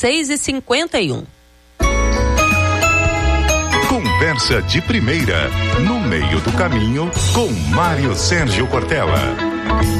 6h51. Conversa de primeira, no meio do caminho, com Mário Sérgio Cortella.